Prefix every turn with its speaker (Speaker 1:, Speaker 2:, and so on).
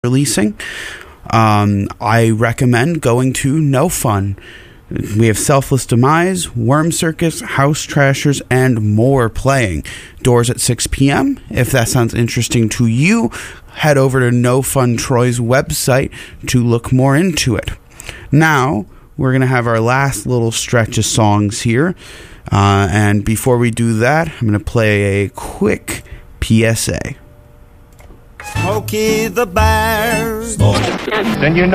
Speaker 1: releasing, I recommend going to No Fun. We have Selfless Demise, Worm Circus, House Trashers, and more playing. Doors at 6 p.m. If that sounds interesting to you, head over to No Fun Troy's website to look more into it. Now, we're going to have our last little stretch of songs here. And before we do that, I'm going to play a quick PSA.
Speaker 2: Smokey the Bear. Then you know